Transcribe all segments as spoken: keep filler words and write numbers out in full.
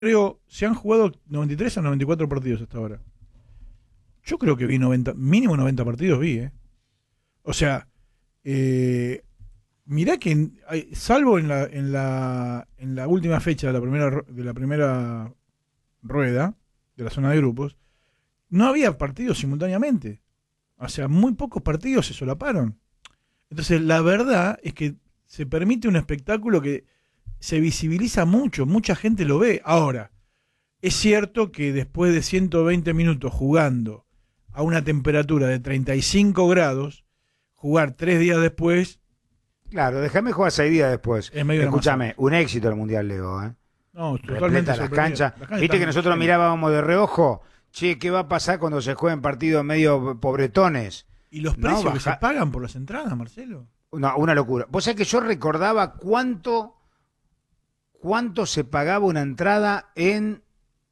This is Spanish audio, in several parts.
creo, se han jugado noventa y tres a noventa y cuatro partidos hasta ahora. Yo creo que vi noventa, mínimo noventa partidos vi, ¿eh? O sea, eh, mirá que, en, salvo en la, en, la, en la última fecha de la primera de la primera rueda, de la zona de grupos, no había partidos simultáneamente. O sea, muy pocos partidos se solaparon. Entonces, la verdad es que se permite un espectáculo que se visibiliza mucho, mucha gente lo ve. Ahora, es cierto que después de ciento veinte minutos jugando a una temperatura de treinta y cinco grados, jugar tres días después... Claro, déjame jugar seis días después. Escúchame, un éxito el Mundial, Leo, ¿eh? No, totalmente. Las canchas. Las canchas. Viste que nosotros mirábamos de reojo, che, ¿qué va a pasar cuando se jueguen partidos medio pobretones? ¿Y los precios no, que se pagan por las entradas, Marcelo? No, una locura. Vos sabés que yo recordaba cuánto, cuánto se pagaba una entrada en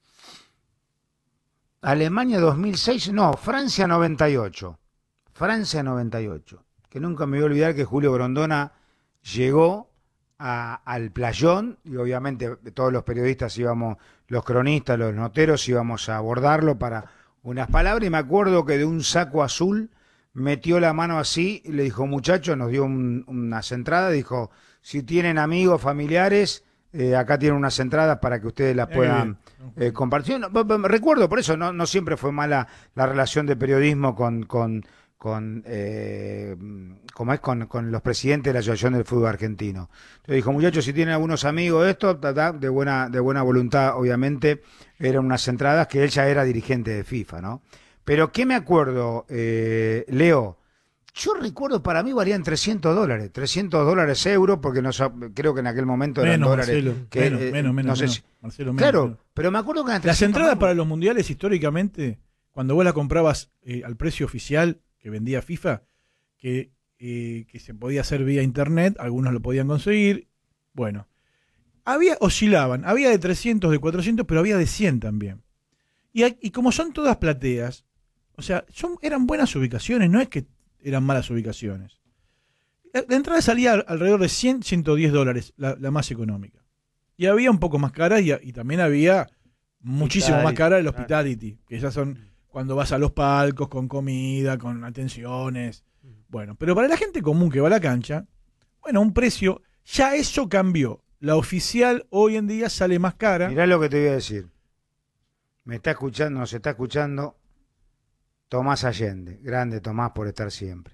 Alemania dos mil seis, no, Francia noventa y ocho. Francia noventa y ocho. Que nunca me voy a olvidar que Julio Grondona llegó a, al playón y obviamente todos los periodistas íbamos, los cronistas, los noteros íbamos a abordarlo para unas palabras y me acuerdo que de un saco azul metió la mano así y le dijo, muchachos, nos dio un, unas entradas, dijo, si tienen amigos, familiares, eh, acá tienen unas entradas para que ustedes las puedan eh, compartir. No, recuerdo, por eso no, no siempre fue mala la relación de periodismo con... con con eh, como es con, con los presidentes de la Asociación del Fútbol Argentino. Entonces dijo, muchachos, si tienen algunos amigos esto, ta, ta, de buena de buena voluntad, obviamente, eran unas entradas que él ya era dirigente de FIFA, ¿no? Pero ¿qué me acuerdo, eh, Leo? Yo recuerdo, para mí valían trescientos dólares, trescientos dólares euros, porque no creo que en aquel momento eran menos, dólares. Marcelo, que, menos, eh, menos, menos, no sé menos, si, Marcelo, menos, claro, menos. Pero me acuerdo que eran las entradas menos. Para los mundiales, históricamente, cuando vos las comprabas eh, al precio oficial que vendía FIFA, que, eh, que se podía hacer vía internet, algunos lo podían conseguir, bueno, había oscilaban, había de trescientos, de cuatrocientos, pero había de cien también. Y, y como son todas plateas, o sea, son, eran buenas ubicaciones, no es que eran malas ubicaciones. La, la entrada salía alrededor de cien, ciento diez dólares, la, la más económica. Y había un poco más caras y, y también había muchísimo más cara el hospitality, que ya son... cuando vas a los palcos, con comida, con atenciones. Bueno, pero para la gente común que va a la cancha, bueno, un precio, ya eso cambió. La oficial hoy en día sale más cara. Mirá lo que te voy a decir. Me está escuchando, nos está escuchando Tomás Allende. Grande Tomás por estar siempre.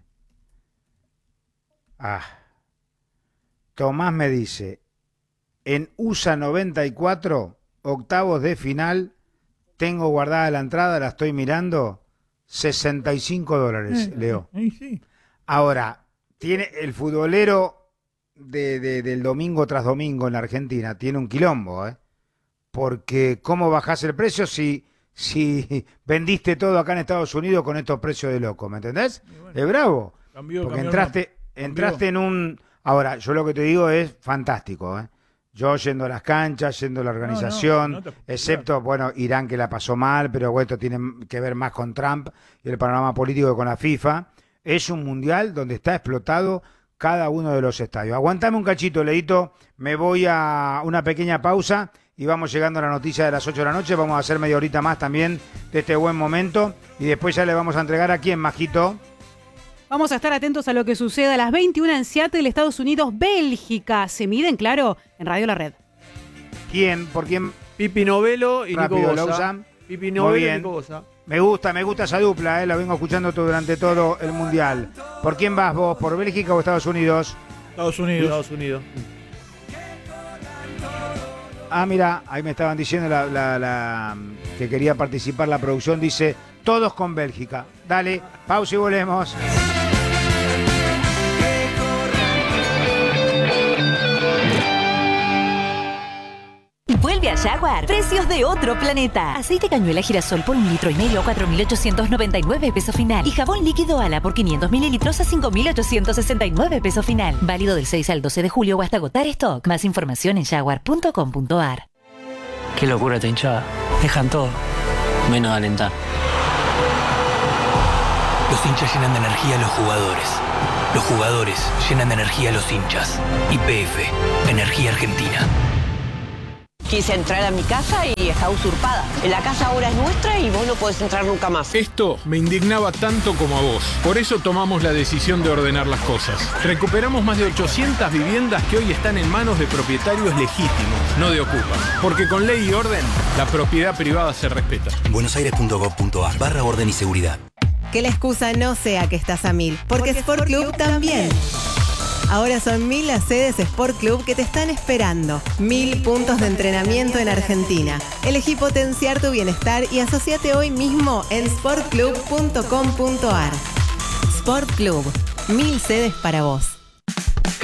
Ah. Tomás me dice, en U S A noventa y cuatro, octavos de final, tengo guardada la entrada, la estoy mirando, sesenta y cinco dólares, eh, Leo. Eh, sí. Ahora, tiene el futbolero de, de, del domingo tras domingo en la Argentina, tiene un quilombo, ¿eh? Porque ¿cómo bajás el precio si, si vendiste todo acá en Estados Unidos con estos precios de loco? ¿Me entendés? Bueno, es bravo. Cambió, porque cambió, entraste, cambió. entraste en un... Ahora, yo lo que te digo es fantástico, ¿eh? Yo yendo a las canchas, yendo a la organización, no, no, no excepto, bueno, Irán que la pasó mal, pero bueno, esto tiene que ver más con Trump y el panorama político que con la FIFA. Es un mundial donde está explotado cada uno de los estadios. Aguantame un cachito, Leito, me voy a una pequeña pausa y vamos llegando a la noticia de las ocho de la noche. Vamos a hacer media horita más también de este buen momento y después ya le vamos a entregar aquí en Majito. Vamos a estar atentos a lo que suceda a las veintiuna en Seattle, Estados Unidos, Bélgica. Se miden, claro, en Radio La Red. ¿Quién? ¿Por quién? Pipi Novelo y Rápido, Nico Bosa. Lausa. Pipi Novelo y Nico Bosa. Me gusta, me gusta esa dupla, eh, la vengo escuchando todo, durante todo el Mundial. ¿Por quién vas vos? ¿Por Bélgica o Estados Unidos? Estados Unidos. Estados Unidos. Ah, mira, ahí me estaban diciendo la, la, la, que quería participar la producción, dice, todos con Bélgica. Dale, pausa y volvemos. Vuelve a Jaguar. Precios de otro planeta. Aceite cañuela girasol por un litro y medio a cuatro mil ochocientos noventa y nueve pesos final. Y jabón líquido Ala por quinientos mililitros a cinco mil ochocientos sesenta y nueve pesos final. Válido del seis al doce de julio o hasta agotar stock. Más información en jaguar punto com punto a r. Qué locura esta hinchada. Dejan todo, menos alentar. Los hinchas llenan de energía a los jugadores. Los jugadores llenan de energía a los hinchas. Y P F, Energía Argentina. Quise entrar a mi casa y está usurpada. La casa ahora es nuestra y vos no podés entrar nunca más. Esto me indignaba tanto como a vos. Por eso tomamos la decisión de ordenar las cosas. Recuperamos más de ochocientas viviendas que hoy están en manos de propietarios legítimos, no de ocupas. Porque con ley y orden, la propiedad privada se respeta. buenosaires.gov.ar barra orden y seguridad. Que la excusa no sea que estás a mil, porque, porque Sport Club, Club también. Ahora son mil las sedes Sport Club que te están esperando. Mil puntos de entrenamiento en Argentina. Elegí potenciar tu bienestar y asociate hoy mismo en sport club punto com punto ar. Sport Club. Mil sedes para vos.